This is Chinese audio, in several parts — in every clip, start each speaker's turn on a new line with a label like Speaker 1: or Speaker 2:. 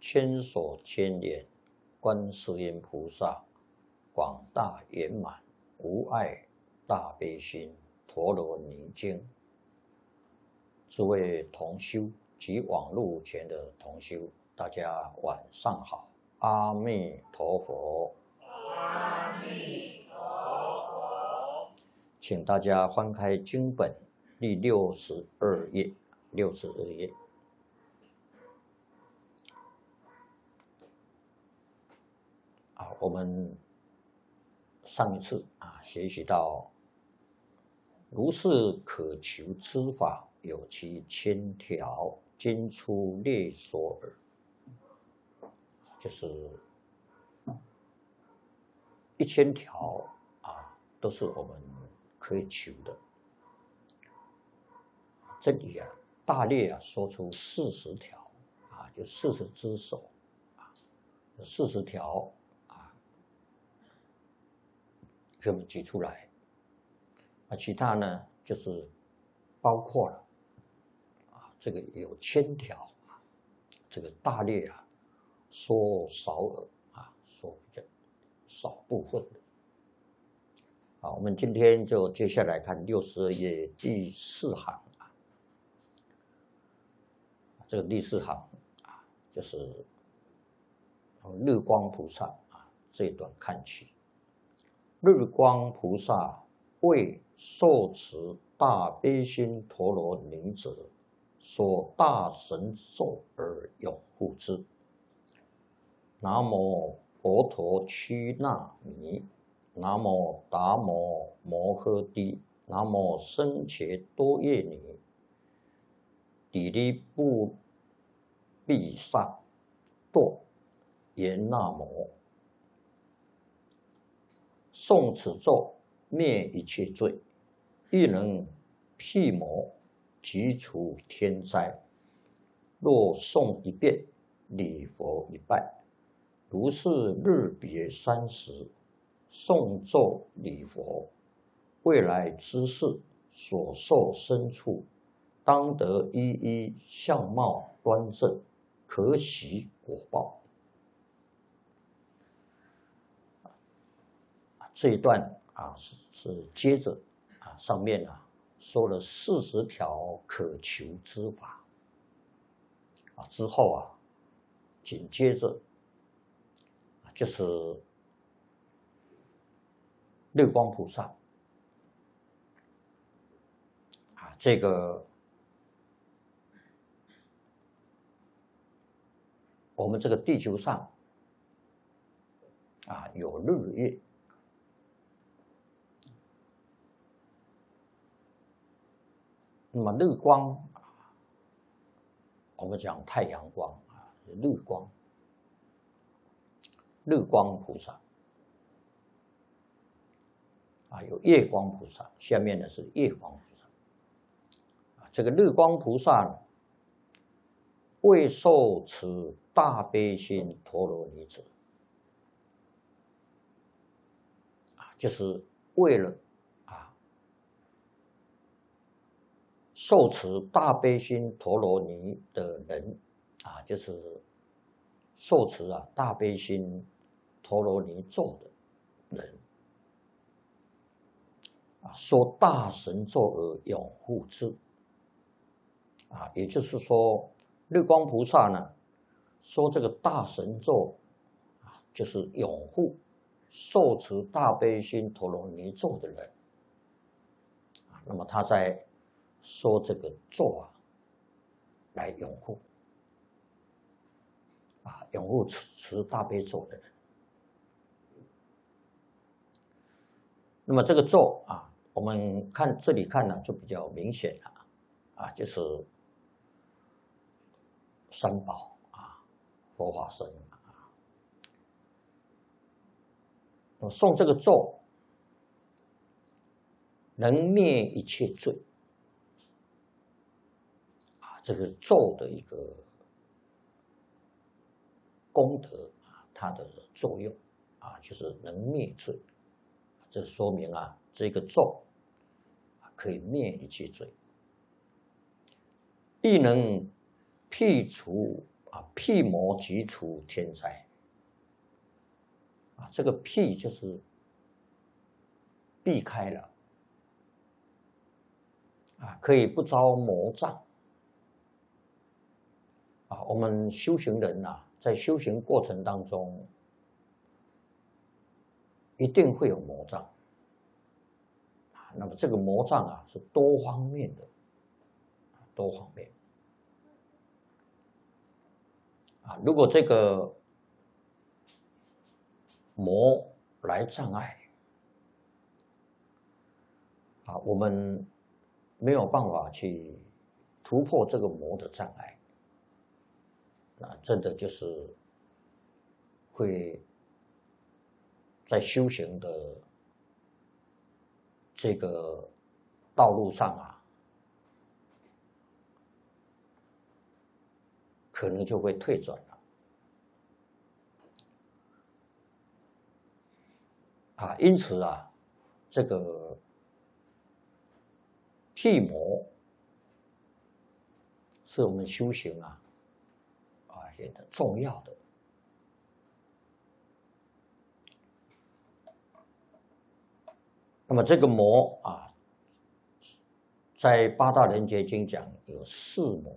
Speaker 1: 千手千眼观世音菩萨，广大圆满无碍大悲心陀罗尼经。诸位同修及网络前的同修，大家晚上好，阿弥陀佛。
Speaker 2: 阿弥陀佛。
Speaker 1: 请大家翻开经本第62页，62页。我们上一次学习到，如是可求之法，有其千条，今出列说耳。就是1000条都是我们可以求的。这里大略说出40条就40只手有40条给我们举出来。其他呢就是包括了这个有1000条这个大略说少耳说比较少部分的。我们今天就接下来看62页第4行这个第4行就是从日光菩萨这一段看起。日光菩萨为受持大悲心陀罗尼者，所大神咒而拥护之。南无婆陀屈那弥，南无达摩摩诃帝，南无僧伽多耶尼，底利布毗萨埵言那摩。诵此咒，灭一切罪，亦能辟魔，即除天灾。若诵一遍，礼佛一拜，如是日别30，诵咒礼佛，未来之世所受身处，当得一一相貌端正，可喜果报。这一段是接着上面说了40条可求之法之后紧接着就是日光菩萨这个我们这个地球上有日月。那么日光我们讲太阳光日光，日光菩萨有夜光菩萨，下面呢是夜光菩萨这个日光菩萨呢，为受持大悲心陀罗尼者就是为了受持大悲心陀罗尼的人就是受持大悲心陀罗尼咒的人说大神咒而拥护之也就是说日光菩萨呢说这个大神咒就是拥护受持大悲心陀罗尼咒的人那么他在说这个咒来拥护拥护持大悲咒的人。那么这个咒我们看这里看就比较明显了就是三宝佛法僧诵这个咒能灭一切罪这个咒的一个功德它的作用就是能灭罪。这说明这个咒可以灭一切罪，亦能辟除辟魔即除天灾这个辟就是避开了可以不遭魔障我们修行人在修行过程当中一定会有魔障那么这个魔障是多方面的，多方面如果这个魔来障碍我们没有办法去突破这个魔的障碍，那真的就是会在修行的这个道路上可能就会退转了因此这个辟魔是我们修行也很重要的。那么这个魔在八大人觉经讲有四魔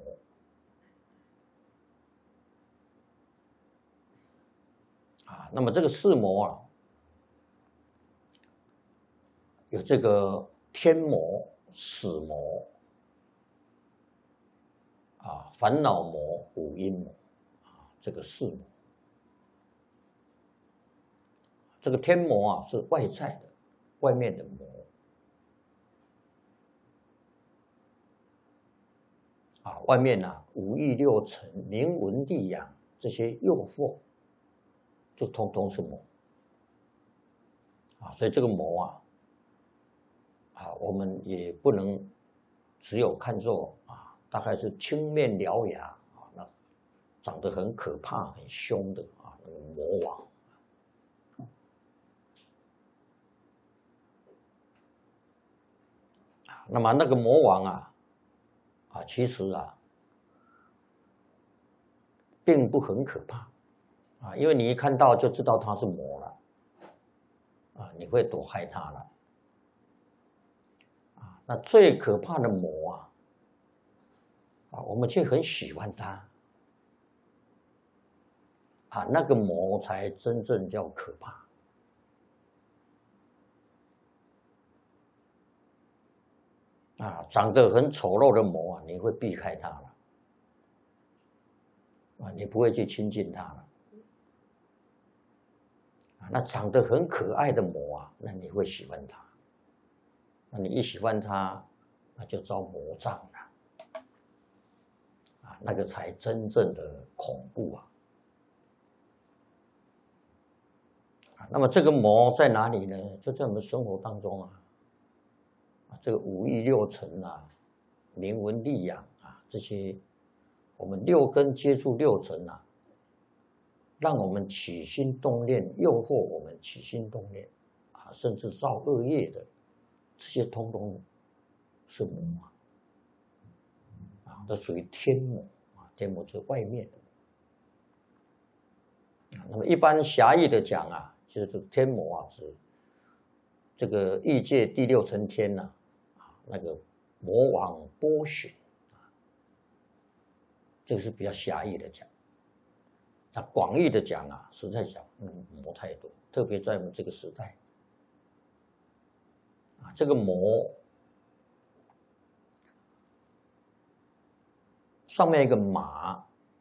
Speaker 1: 那么这个四魔有这个天魔、死魔烦恼魔、五阴魔这个四魔。这个天魔是外在的，外面的魔外面五欲六尘、名闻利养这些诱惑，就通通是魔所以这个魔我们也不能只有看作大概是青面獠牙那长得很可怕、很凶的那个魔王。那么那个魔王其实并不很可怕因为你一看到就知道他是魔了你会躲开他了那最可怕的魔我们却很喜欢他那个魔才真正叫可怕长得很丑陋的魔你会避开他了你不会去亲近他了那长得很可爱的魔那你会喜欢他那你一喜欢他那就遭魔障了那个才真正的恐怖那么这个魔在哪里呢？就在我们生活当中这个五欲六尘名闻利养这些我们六根接触六尘让我们起心动念，诱惑我们起心动念甚至造恶业的，这些通通是魔都属于天魔天魔就是外面的那么一般狭义的讲就是天魔指这个欲界第六层天那个魔王波旬这个是比较狭义的讲。那广义的讲实在讲魔太多，特别在我们这个时代这个魔上面一个马